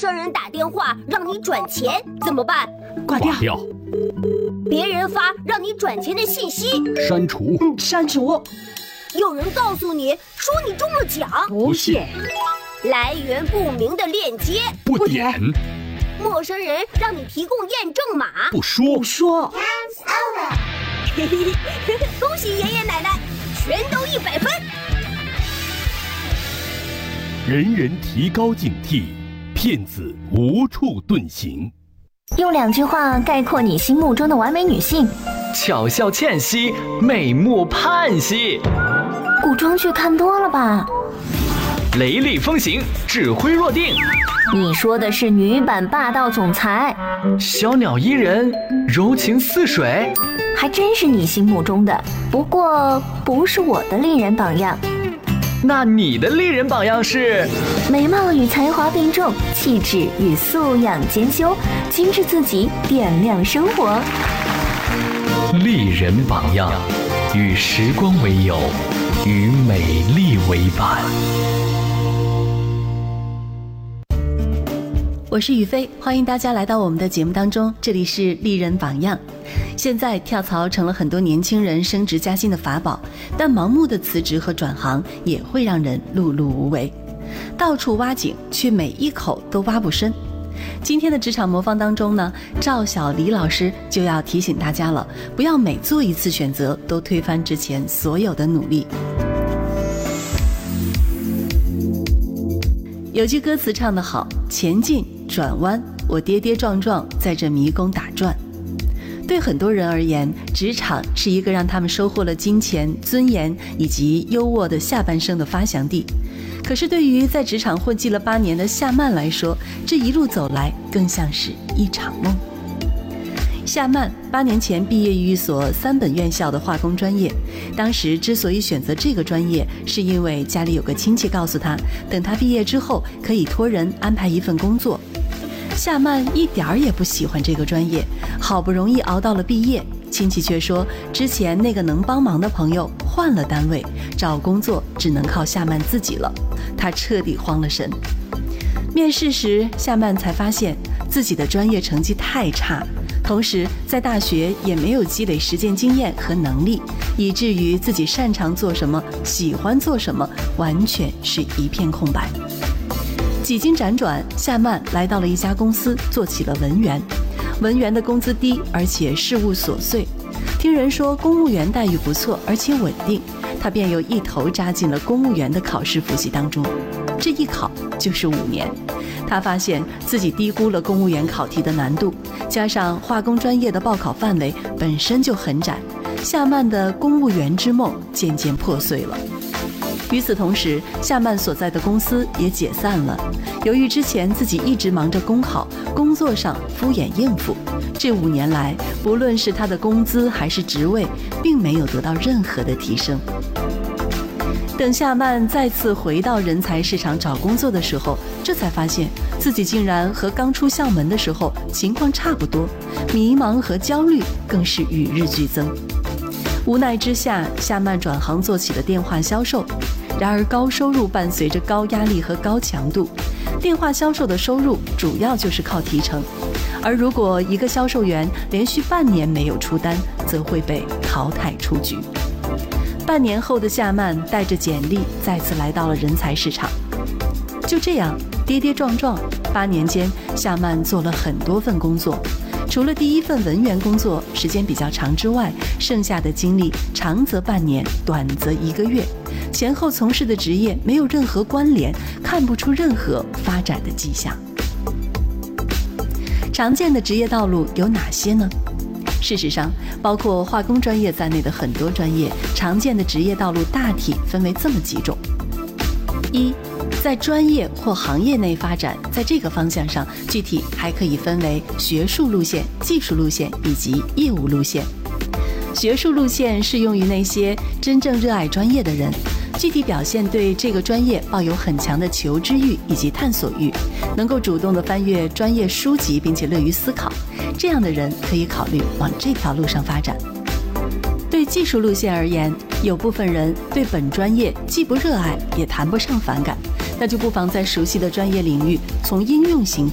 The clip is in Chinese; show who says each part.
Speaker 1: 生人打电话让你转钱怎么办？
Speaker 2: 挂掉。
Speaker 1: 别人发让你转钱的信息，
Speaker 3: 删除。
Speaker 2: 删除。
Speaker 1: 有人告诉你说你中了奖，
Speaker 2: 不信。
Speaker 1: 来源不明的链接，
Speaker 3: 不点。
Speaker 1: 陌生人让你提供验证码，
Speaker 3: 不说。
Speaker 1: 嘿嘿嘿，恭喜爷爷奶奶，全都100分。
Speaker 3: 人人提高警惕，骗子无处遁形。
Speaker 4: 用2句话概括你心目中的完美女性：
Speaker 5: 巧笑倩兮，美目盼兮。
Speaker 4: 古装剧看多了吧？
Speaker 5: 雷厉风行，指挥若定。
Speaker 4: 你说的是女版霸道总裁。
Speaker 5: 小鸟依人，柔情似水。
Speaker 4: 还真是你心目中的，不过不是我的丽人榜样。
Speaker 5: 那你的丽人榜样是？
Speaker 4: 美貌与才华并重，气质与素养兼修，精致自己，点亮生活。
Speaker 5: 丽人榜样，与时光为友，与美丽为伴。
Speaker 2: 我是雨飞，欢迎大家来到我们的节目当中，这里是丽人榜样。现在跳槽成了很多年轻人升职加薪的法宝，但盲目的辞职和转行也会让人碌碌无为，到处挖井，却每一口都挖不深。今天的职场魔方当中呢，赵小黎老师就要提醒大家了，不要每做一次选择都推翻之前所有的努力。有句歌词唱得好，前进转弯，我跌跌撞撞在这迷宫打转。对很多人而言，职场是一个让他们收获了金钱、尊严以及优渥的下半生的发祥地。可是对于在职场混迹了8年的夏曼来说，这一路走来更像是一场梦。夏曼8年前毕业于一所3本院校的化工专业，当时之所以选择这个专业，是因为家里有个亲戚告诉他，等他毕业之后可以托人安排一份工作。夏曼一点儿也不喜欢这个专业，好不容易熬到了毕业，亲戚却说之前那个能帮忙的朋友换了单位，找工作只能靠夏曼自己了，他彻底慌了神。面试时，夏曼才发现自己的专业成绩太差，同时在大学也没有积累实践经验和能力，以至于自己擅长做什么、喜欢做什么，完全是一片空白。几经辗转，夏曼来到了一家公司，做起了文员。文员的工资低，而且事务琐碎。听人说公务员待遇不错，而且稳定，他便又一头扎进了公务员的考试复习当中。这一考就是5年。他发现自己低估了公务员考题的难度，加上化工专业的报考范围本身就很窄，夏曼的公务员之梦渐渐破碎了。与此同时，夏曼所在的公司也解散了。由于之前自己一直忙着公考，工作上敷衍应付，这5年来，不论是他的工资还是职位，并没有得到任何的提升。等夏曼再次回到人才市场找工作的时候，这才发现自己竟然和刚出校门的时候情况差不多，迷茫和焦虑更是与日俱增。无奈之下，夏曼转行做起了电话销售。然而高收入伴随着高压力和高强度，电话销售的收入主要就是靠提成，而如果一个销售员连续半年没有出单，则会被淘汰出局。半年后的夏曼带着简历再次来到了人才市场。就这样跌跌撞撞，8年间夏曼做了很多份工作，除了第1份文员工作时间比较长之外，剩下的经历长则半年，短则1个月，前后从事的职业没有任何关联，看不出任何发展的迹象。常见的职业道路有哪些呢？事实上，包括化工专业在内的很多专业，常见的职业道路大体分为这么几种：一，在专业或行业内发展，在这个方向上，具体还可以分为学术路线、技术路线以及业务路线。学术路线适用于那些真正热爱专业的人，具体表现对这个专业抱有很强的求知欲以及探索欲，能够主动地翻阅专业书籍，并且乐于思考，这样的人可以考虑往这条路上发展。对技术路线而言，有部分人对本专业既不热爱，也谈不上反感，那就不妨在熟悉的专业领域从应用型